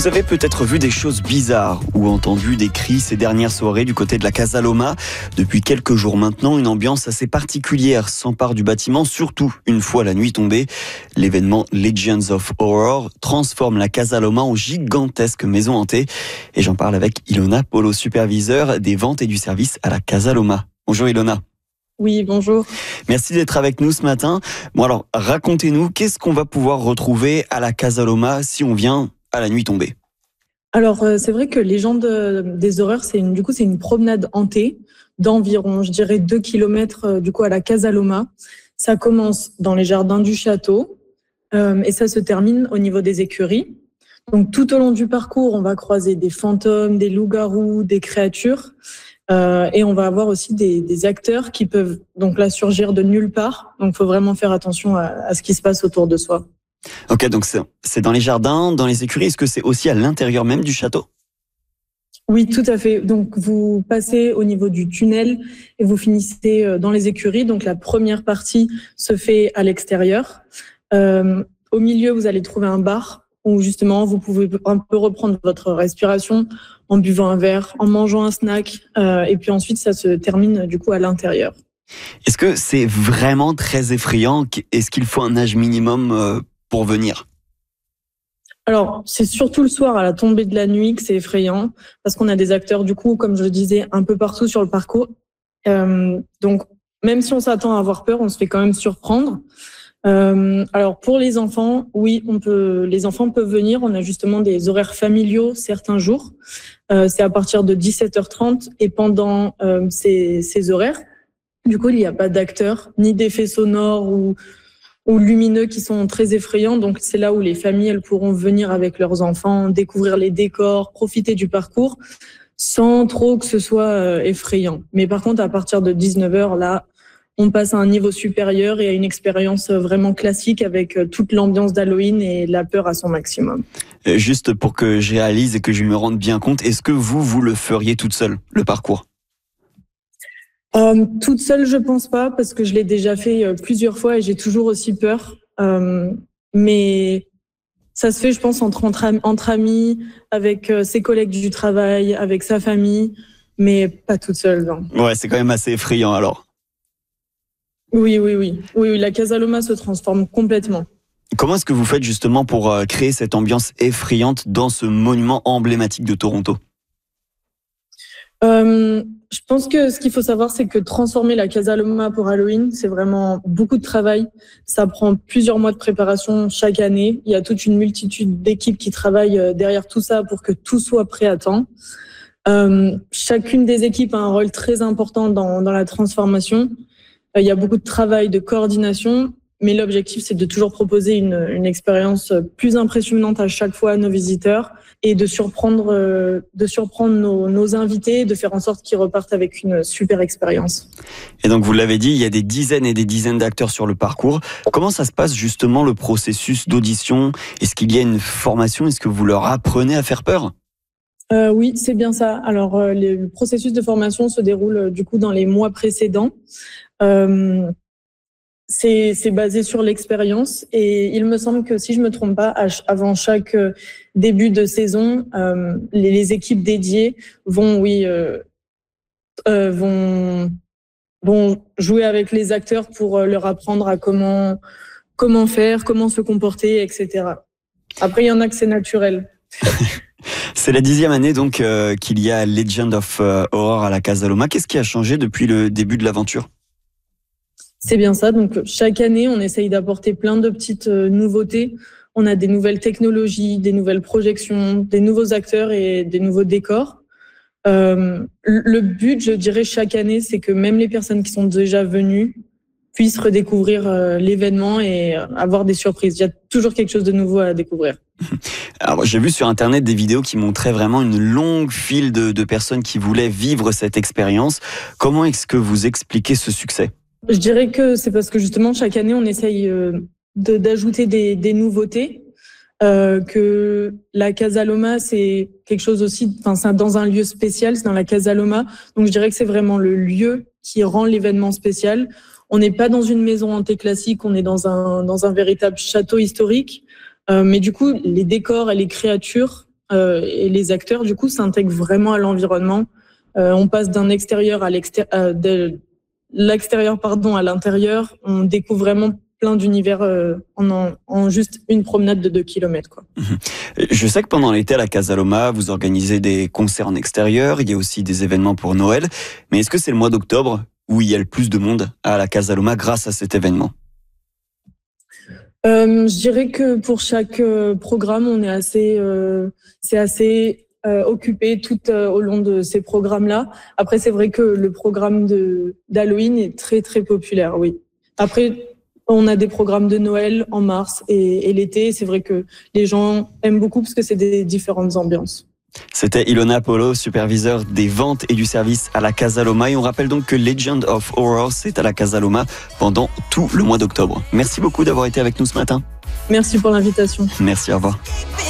Vous avez peut-être vu des choses bizarres ou entendu des cris ces dernières soirées du côté de la Casa Loma. Depuis quelques jours maintenant, une ambiance assez particulière s'empare du bâtiment, surtout une fois la nuit tombée. L'événement Legends of Horror transforme la Casa Loma en gigantesque maison hantée. Et j'en parle avec Ilona Polo, superviseur des ventes et du service à la Casa Loma. Bonjour Ilona. Oui, bonjour. Merci d'être avec nous ce matin. Bon alors, racontez-nous, qu'est-ce qu'on va pouvoir retrouver à la Casa Loma si on vient à la nuit tombée? Alors, c'est vrai que Légende des horreurs, c'est une promenade hantée d'environ, je dirais, 2 kilomètres à la Casa Loma. Ça commence dans les jardins du château et ça se termine au niveau des écuries. Donc, tout au long du parcours, on va croiser des fantômes, des loups-garous, des créatures. Et on va avoir aussi des acteurs qui peuvent donc là surgir de nulle part. Donc, il faut vraiment faire attention à ce qui se passe autour de soi. Ok, donc c'est dans les jardins, dans les écuries. Est-ce que c'est aussi à l'intérieur même du château? Oui, tout à fait. Donc, vous passez au niveau du tunnel et vous finissez dans les écuries. Donc, la première partie se fait à l'extérieur. Au milieu, vous allez trouver un bar où justement, vous pouvez un peu reprendre votre respiration en buvant un verre, en mangeant un snack. Et puis ensuite, ça se termine du coup à l'intérieur. Est-ce que c'est vraiment très effrayant? Est-ce qu'il faut un âge minimum pour venir? Alors, c'est surtout le soir à la tombée de la nuit que c'est effrayant parce qu'on a des acteurs, du coup, comme je le disais, un peu partout sur le parcours. Donc, même si on s'attend à avoir peur, on se fait quand même surprendre. Alors, pour les enfants, oui, les enfants peuvent venir. On a justement des horaires familiaux certains jours. C'est à partir de 17h30 et pendant ces horaires, du coup, il n'y a pas d'acteurs ni d'effets sonores ou lumineux qui sont très effrayants. Donc, c'est là où les familles, elles pourront venir avec leurs enfants, découvrir les décors, profiter du parcours sans trop que ce soit effrayant. Mais par contre, à partir de 19h, là, on passe à un niveau supérieur et à une expérience vraiment classique avec toute l'ambiance d'Halloween et la peur à son maximum. Juste pour que je réalise et que je me rende bien compte, est-ce que vous le feriez toute seule, le parcours? Toute seule, je pense pas, parce que je l'ai déjà fait plusieurs fois et j'ai toujours aussi peur. Mais ça se fait, je pense, entre amis, avec ses collègues du travail, avec sa famille, mais pas toute seule, non. Ouais, c'est quand même assez effrayant alors. Oui, la Casa Loma se transforme complètement. Comment est-ce que vous faites justement pour créer cette ambiance effrayante dans ce monument emblématique de Toronto? Je pense que ce qu'il faut savoir, c'est que transformer la Casa Loma pour Halloween, c'est vraiment beaucoup de travail. Ça prend plusieurs mois de préparation chaque année. Il y a toute une multitude d'équipes qui travaillent derrière tout ça pour que tout soit prêt à temps. Chacune des équipes a un rôle très important dans la transformation. Il y a beaucoup de travail, de coordination, mais l'objectif, c'est de toujours proposer une expérience plus impressionnante à chaque fois à nos visiteurs et de surprendre nos invités, de faire en sorte qu'ils repartent avec une super expérience. Et donc, vous l'avez dit, il y a des dizaines et des dizaines d'acteurs sur le parcours. Comment ça se passe justement le processus d'audition? Est-ce qu'il y a une formation? Est-ce que vous leur apprenez à faire peur? Oui, c'est bien ça. Alors, le processus de formation se déroule du coup dans les mois précédents. C'est basé sur l'expérience et il me semble que si je me trompe pas, avant chaque début de saison, les équipes dédiées vont jouer avec les acteurs pour leur apprendre à comment faire, comment se comporter, etc. Après, il y en a que c'est naturel. C'est la 10e année donc qu'il y a Legend of Horror à la Casa Loma. Qu'est-ce qui a changé depuis le début de l'aventure? C'est bien ça. Donc, chaque année, on essaye d'apporter plein de petites nouveautés. On a des nouvelles technologies, des nouvelles projections, des nouveaux acteurs et des nouveaux décors. Le but, je dirais, chaque année, c'est que même les personnes qui sont déjà venues puissent redécouvrir l'événement et avoir des surprises. Il y a toujours quelque chose de nouveau à découvrir. Alors, j'ai vu sur Internet des vidéos qui montraient vraiment une longue file de personnes qui voulaient vivre cette expérience. Comment est-ce que vous expliquez ce succès? Je dirais que c'est parce que justement, chaque année, on essaye d'ajouter des nouveautés. Que la Casa Loma, c'est quelque chose aussi, c'est dans un lieu spécial, c'est dans la Casa Loma. Donc, je dirais que c'est vraiment le lieu qui rend l'événement spécial. On n'est pas dans une maison hantée classique, on est dans un véritable château historique. Mais du coup, les décors et les créatures et les acteurs du coup s'intègrent vraiment à l'environnement. On passe d'un extérieur à de l'extérieur à l'intérieur. On découvre vraiment plein d'univers en juste une promenade de 2 kilomètres, quoi. Je sais que pendant l'été à la Casa Loma, vous organisez des concerts en extérieur, il y a aussi des événements pour Noël. Mais est-ce que c'est le mois d'octobre où il y a le plus de monde à la Casa Loma grâce à cet événement? Je dirais que pour chaque programme, on est c'est assez occupé tout au long de ces programmes-là. Après, c'est vrai que le programme d'Halloween est très très populaire, oui. Après, on a des programmes de Noël en mars et l'été. C'est vrai que les gens aiment beaucoup parce que c'est des différentes ambiances. C'était Ilona Polo, superviseur des ventes et du service à la Casa Loma. Et on rappelle donc que Legend of Horror, c'est à la Casa Loma pendant tout le mois d'octobre. Merci beaucoup d'avoir été avec nous ce matin. Merci pour l'invitation. Merci, au revoir.